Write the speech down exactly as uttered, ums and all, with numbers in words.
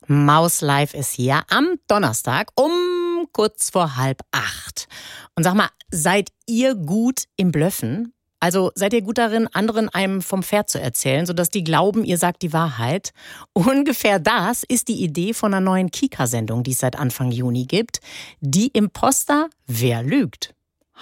Maus Live ist hier am Donnerstag um kurz vor halb acht. Und sag mal, seid ihr gut im Blöffen? Also seid ihr gut darin, anderen einem vom Pferd zu erzählen, sodass die glauben, ihr sagt die Wahrheit? Ungefähr das ist die Idee von einer neuen Kika-Sendung, die es seit Anfang Juni gibt. Die Imposter, wer lügt?